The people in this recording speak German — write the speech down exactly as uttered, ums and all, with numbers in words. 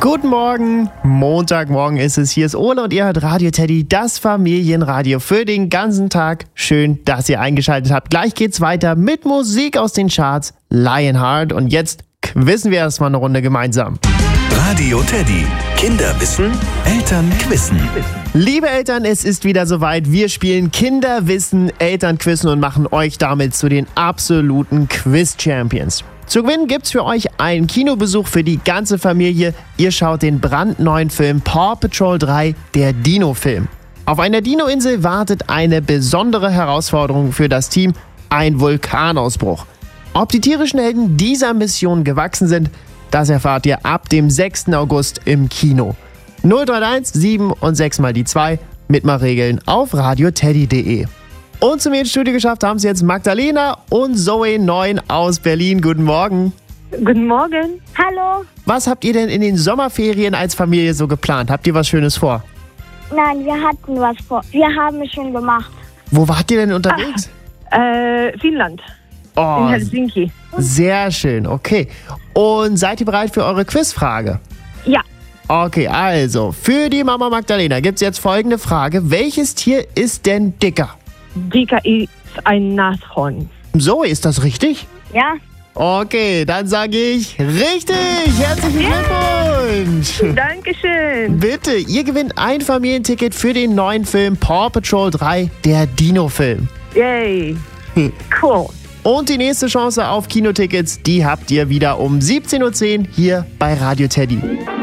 Guten Morgen, Montagmorgen ist es. Hier ist Ole und ihr hört Radio Teddy, das Familienradio für den ganzen Tag. Schön, dass ihr eingeschaltet habt. Gleich geht's weiter mit Musik aus den Charts, Lionheart. Und jetzt quizzen wir erstmal eine Runde gemeinsam. Radio Teddy. Kinder wissen, Eltern quizzen. Liebe Eltern, es ist wieder soweit. Wir spielen Kinderwissen, Elternquizzen und machen euch damit zu den absoluten Quiz-Champions. Zu gewinnen gibt's für euch einen Kinobesuch für die ganze Familie. Ihr schaut den brandneuen Film Paw Patrol drei, der Dino-Film. Auf einer Dino-Insel wartet eine besondere Herausforderung für das Team, ein Vulkanausbruch. Ob die tierischen Helden dieser Mission gewachsen sind, das erfahrt ihr ab dem sechsten August im Kino. null drei eins sieben und sechs mal die zwei, Mitmachregeln auf radioteddy punkt de. Und zum Studio geschafft haben es jetzt Magdalena und Zoe neun aus Berlin. Guten Morgen. Guten Morgen. Hallo. Was habt ihr denn in den Sommerferien als Familie so geplant? Habt ihr was Schönes vor? Nein, wir hatten was vor. Wir haben es schon gemacht. Wo wart ihr denn unterwegs? Äh, Finnland. Oh, In Helsinki. sehr schön, okay. Und seid ihr bereit für eure Quizfrage? Ja. Okay, also, für die Mama Magdalena gibt es jetzt folgende Frage. Welches Tier ist denn dicker? Dicker ist ein Nashorn. Zoe, ist das richtig? Ja. Okay, dann sage ich richtig. Herzlichen Glückwunsch. Dankeschön. Bitte, ihr gewinnt ein Familienticket für den neuen Film Paw Patrol drei, der Dino-Film. Yay. Cool. Und die nächste Chance auf Kinotickets, die habt ihr wieder um siebzehn Uhr zehn hier bei Radio Teddy.